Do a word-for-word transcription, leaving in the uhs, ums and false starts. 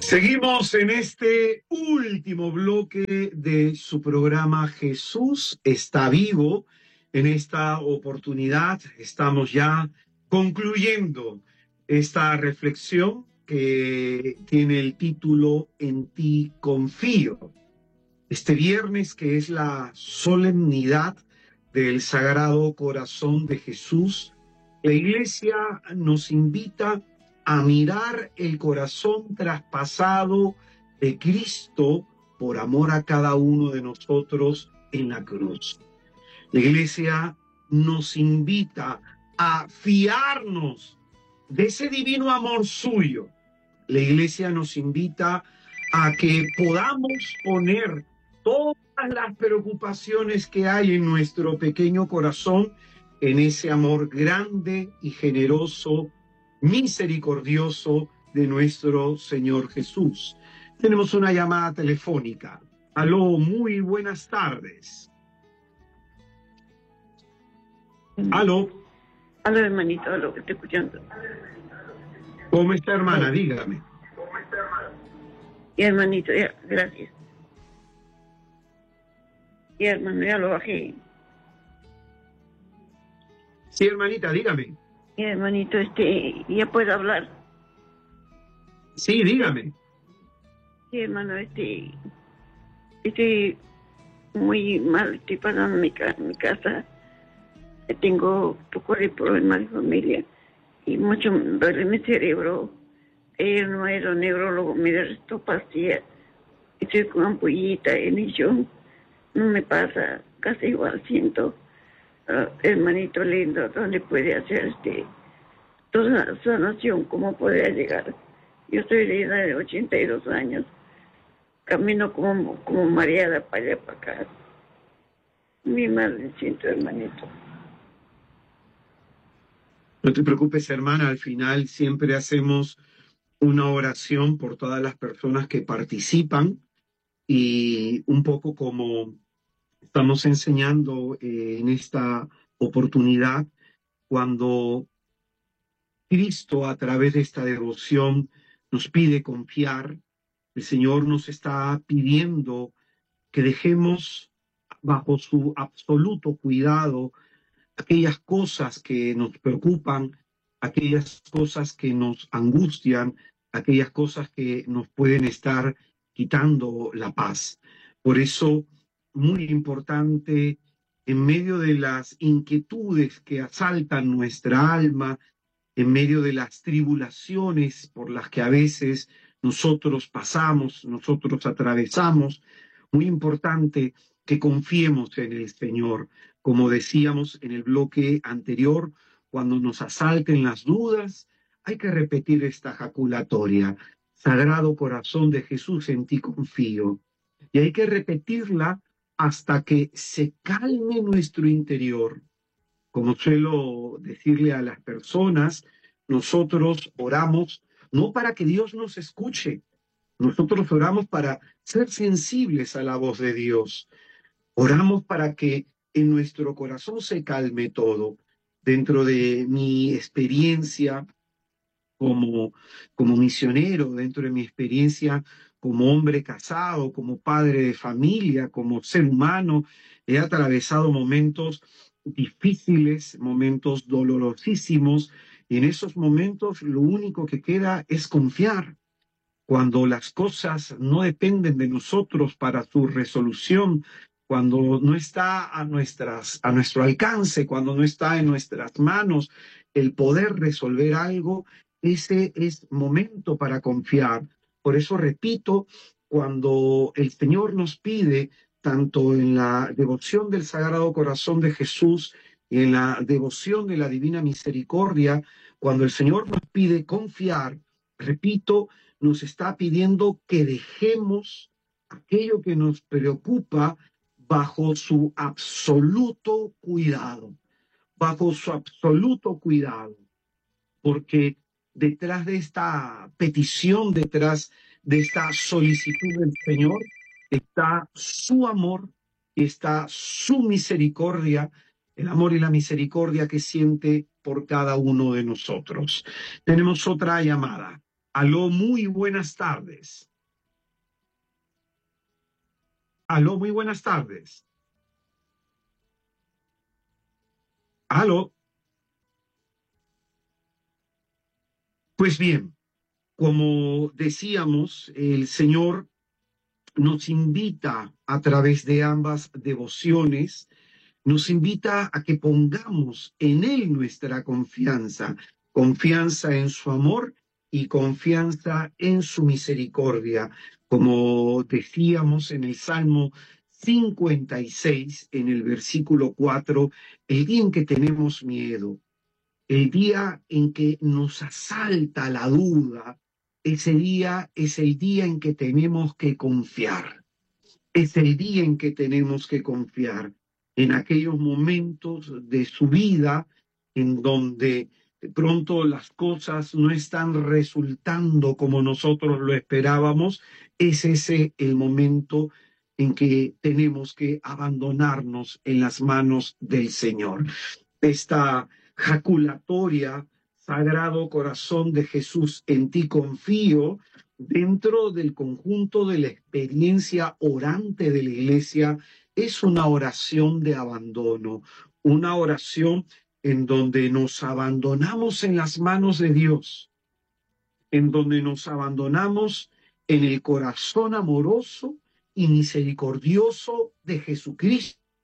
Seguimos en este último bloque de su programa Jesús está vivo. En esta oportunidad estamos ya concluyendo esta reflexión que tiene el título En ti confío. Este viernes, que es la solemnidad del Sagrado Corazón de Jesús, la Iglesia nos invita a mirar el corazón traspasado de Cristo por amor a cada uno de nosotros en la cruz. La Iglesia nos invita a fiarnos de ese divino amor suyo. La Iglesia nos invita a que podamos poner todas las preocupaciones que hay en nuestro pequeño corazón en ese amor grande y generoso, misericordioso de nuestro Señor Jesús. Tenemos una llamada telefónica. Aló, muy buenas tardes. Aló. Aló, hermanito, aló, que estoy escuchando. ¿Cómo está, hermana? Dígame. Y hermanito, ya, gracias. Y hermano, ya lo bajé. Sí, hermanita, dígame. Y hermanito, este, ya puedo hablar. Sí, dígame. Sí, hermano, este, estoy muy mal, estoy pasando mi, ca mi casa. Tengo un poco de problemas de familia y mucho duele mi cerebro. Ayer no era neurólogo, me restó pastillas. Estoy con ampollita, emisión. No me pasa, casi igual siento. Uh, hermanito lindo, ¿dónde puede hacer este toda sanación? ¿Cómo podría llegar? Yo estoy de edad de ochenta y dos años. Camino como, como mareada para allá, para acá. Mi madre siento, hermanito. No te preocupes, hermana, al final siempre hacemos una oración por todas las personas que participan y un poco como estamos enseñando eh, en esta oportunidad, cuando Cristo a través de esta devoción nos pide confiar, el Señor nos está pidiendo que dejemos bajo su absoluto cuidado aquellas cosas que nos preocupan, aquellas cosas que nos angustian, aquellas cosas que nos pueden estar quitando la paz. Por eso, muy importante, en medio de las inquietudes que asaltan nuestra alma, en medio de las tribulaciones por las que a veces nosotros pasamos, nosotros atravesamos, muy importante que confiemos en el Señor. Como decíamos en el bloque anterior, cuando nos asalten las dudas, hay que repetir esta jaculatoria: Sagrado Corazón de Jesús, en ti confío. Y hay que repetirla hasta que se calme nuestro interior. Como suelo decirle a las personas, nosotros oramos no para que Dios nos escuche, nosotros oramos para ser sensibles a la voz de Dios. Oramos para que en nuestro corazón se calme todo. Dentro de mi experiencia como, como misionero, dentro de mi experiencia como hombre casado, como padre de familia, como ser humano, he atravesado momentos difíciles, momentos dolorosísimos, y en esos momentos lo único que queda es confiar. Cuando las cosas no dependen de nosotros para su resolución, cuando no está a, nuestras, a nuestro alcance, cuando no está en nuestras manos el poder resolver algo, ese es momento para confiar. Por eso repito, cuando el Señor nos pide, tanto en la devoción del Sagrado Corazón de Jesús y en la devoción de la Divina Misericordia, cuando el Señor nos pide confiar, repito, nos está pidiendo que dejemos aquello que nos preocupa bajo su absoluto cuidado, bajo su absoluto cuidado, porque detrás de esta petición, detrás de esta solicitud del Señor, está su amor, está su misericordia, el amor y la misericordia que siente por cada uno de nosotros. Tenemos otra llamada. Aló, muy buenas tardes. Aló, muy buenas tardes. Aló. Pues bien, como decíamos, el Señor nos invita a través de ambas devociones, nos invita a que pongamos en Él nuestra confianza, confianza en su amor y confianza en su misericordia. Como decíamos en el Salmo cincuenta y seis, en el versículo cuatro, el día en que tenemos miedo, el día en que nos asalta la duda, ese día es el día en que tenemos que confiar. Es el día en que tenemos que confiar en aquellos momentos de su vida en donde de pronto las cosas no están resultando como nosotros lo esperábamos. Es ese el momento en que tenemos que abandonarnos en las manos del Señor. Esta jaculatoria, Sagrado Corazón de Jesús, en ti confío, dentro del conjunto de la experiencia orante de la Iglesia, es una oración de abandono, una oración en donde nos abandonamos en las manos de Dios, en donde nos abandonamos en el corazón amoroso y misericordioso de Jesucristo,